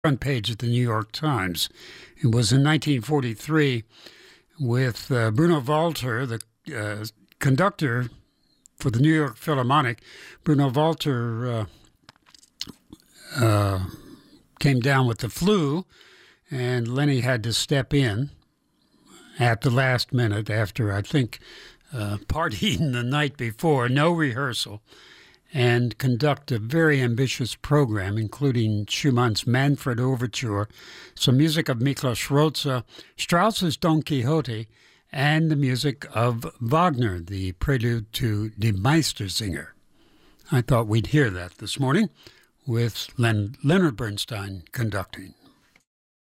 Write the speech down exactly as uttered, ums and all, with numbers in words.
front page of the New York Times. It was in nineteen forty-three with uh, Bruno Walter, the uh, conductor for the New York Philharmonic. Bruno Walter uh, uh, came down with the flu, and Lenny had to step in at the last minute after, I think, uh, partying the night before, no rehearsal, and conduct a very ambitious program, including Schumann's Manfred Overture, some music of Miklos Rozsa, Strauss's Don Quixote, and the music of Wagner, the prelude to Die Meistersinger. I thought we'd hear that this morning with Len- Leonard Bernstein conducting.